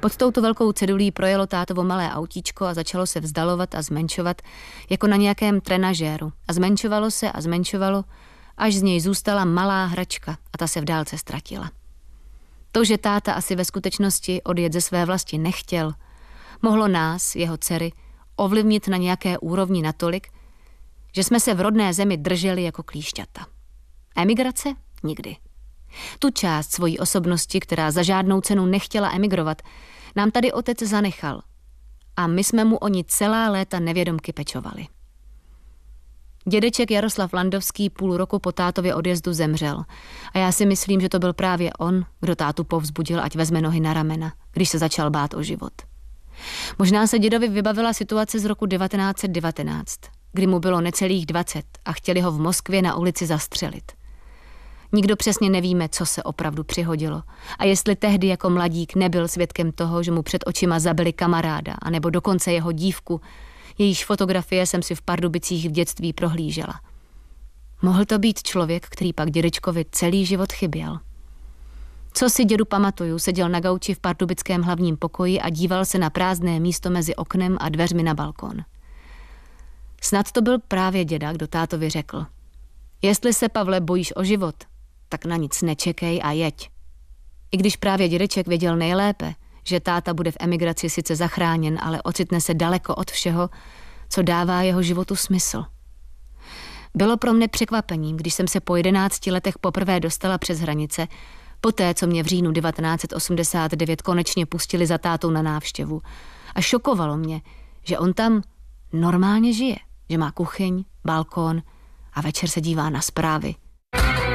Pod touto velkou cedulí projelo tátovo malé autíčko a začalo se vzdalovat a zmenšovat, jako na nějakém trenažéru. A zmenšovalo se a zmenšovalo, až z něj zůstala malá hračka a ta se v dálce ztratila. To, že táta asi ve skutečnosti odjet ze své vlasti nechtěl, mohlo nás, jeho dcery, ovlivnit na nějaké úrovni natolik, že jsme se v rodné zemi drželi jako klíšťata. Emigrace? Nikdy. Tu část svojí osobnosti, která za žádnou cenu nechtěla emigrovat, nám tady otec zanechal a my jsme mu o ní celá léta nevědomky pečovali. Dědeček Jaroslav Landovský půl roku po tátově odjezdu zemřel a já si myslím, že to byl právě on, kdo tátu povzbudil, ať vezme nohy na ramena, když se začal bát o život. Možná se dědovi vybavila situace z roku 1919, kdy mu bylo necelých 20 a chtěli ho v Moskvě na ulici zastřelit. Nikdo přesně nevíme, co se opravdu přihodilo a jestli tehdy jako mladík nebyl svědkem toho, že mu před očima zabili kamaráda anebo dokonce jeho dívku, jejíž fotografie jsem si v Pardubicích v dětství prohlížela. Mohl to být člověk, který pak dědečkovi celý život chyběl. Co si dědu pamatuju, seděl na gauči v pardubickém hlavním pokoji a díval se na prázdné místo mezi oknem a dveřmi na balkon. Snad to byl právě děda, kdo tátovi řekl: jestli se, Pavle, bojíš o život, tak na nic nečekej a jeď. I když právě dědeček věděl nejlépe, že táta bude v emigraci sice zachráněn, ale ocitne se daleko od všeho, co dává jeho životu smysl. Bylo pro mne překvapením, když jsem se po 11 letech poprvé dostala přes hranice, poté, co mě v říjnu 1989 konečně pustili za tátou na návštěvu. A šokovalo mě, že on tam normálně žije, že má kuchyň, balkón a večer se dívá na zprávy.